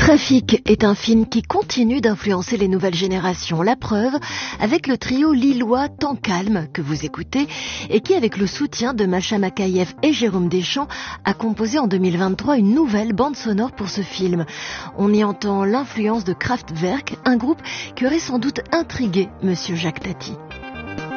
Trafic est un film qui continue d'influencer les nouvelles générations. La preuve avec le trio lillois Temps Calme que vous écoutez et qui, avec le soutien de Masha Makayev et Jérôme Deschamps, a composé en 2023 une nouvelle bande sonore pour ce film. On y entend l'influence de Kraftwerk, un groupe qui aurait sans doute intrigué Monsieur Jacques Tati.